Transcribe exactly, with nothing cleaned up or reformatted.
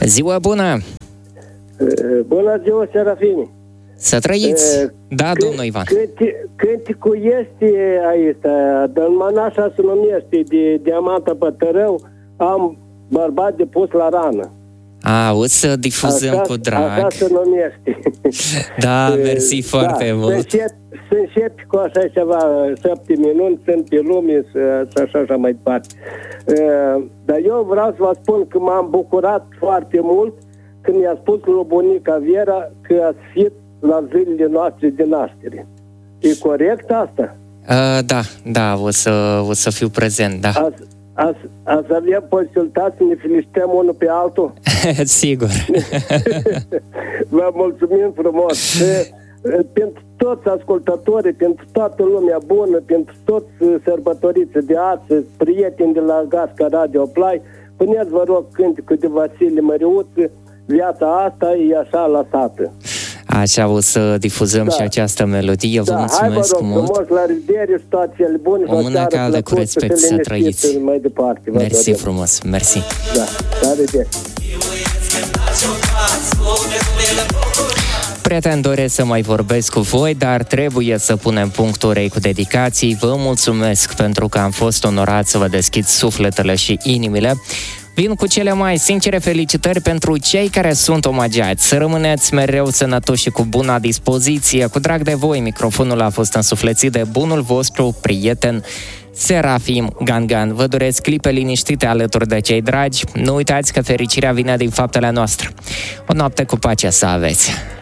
Ziua bună! Bună ziua, Serafini! Să trăiți! Da, C- domnul Ivan. Cânticul este aici, dar așa se numește, de diamantă pe tărău, am bărbat de pus la rană. A, o să difuzăm așa, cu drag. Așa se numește. Da, mersi foarte da, mult. Să începi cu așa ceva, șapte minuni, sunt pe lume și așa, așa mai departe. Dar eu vreau să vă spun că m-am bucurat foarte mult când mi-a spus lui bunica Vera că ați fi la zilele noastre de naștere. E corect asta? Uh, da, da, o să, o să fiu prezent, da. Azi, azi, azi avem posibilitatea să ne felicităm unul pe altul? Sigur. Vă mulțumim frumos. Pentru toți ascultătorii, pentru toată lumea bună, pentru toți sărbătoriții de astăzi, prieteni de la Gașca Radio Play, puneți, vă rog, cânticul de Vasile Măriuță, viața asta e așa lăsată. Așa, o să difuzăm da. și această melodie. Vă da, mulțumesc hai, vă rog, mult. Frumos, la revedere și toate cele bune. O mână caldă cu respect, să trăiți. Mai departe, mersi doresc. frumos, mersi. Da, la revedere. Prieteni, doresc să mai vorbesc cu voi, dar trebuie să punem punctul urei cu dedicații. Vă mulțumesc pentru că am fost onorat să vă deschid sufletele și inimile. Vin cu cele mai sincere felicitări pentru cei care sunt omagiați. Să rămâneți mereu sănătoși și cu bună dispoziție. Cu drag de voi, microfonul a fost însuflețit de bunul vostru prieten Serafim Gangan. Vă doresc clipe liniștite alături de cei dragi. Nu uitați că fericirea vine din faptele noastre. O noapte cu pace să aveți!